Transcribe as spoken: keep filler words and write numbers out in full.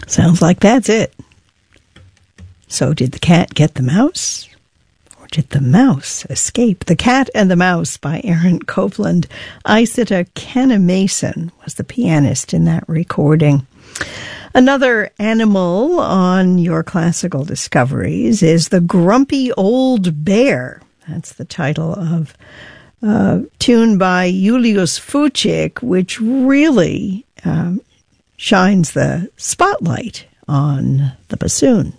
Sounds like that's it. So did the cat get the mouse? Or did the mouse escape? The Cat and the Mouse by Aaron Copland. Isita Kenna-Mason was the pianist in that recording. Another animal on your classical discoveries is the Grumpy Old Bear. That's the title of a tune by Julius Fučík, which really um, shines the spotlight on the bassoon.